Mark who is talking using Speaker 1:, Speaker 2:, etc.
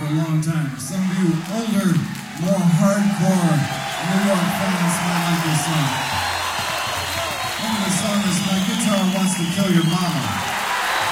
Speaker 1: a long time. Some of you older, more hardcore New York fans might like this song. The name of the song is My Guitar Wants to Kill Your Mama.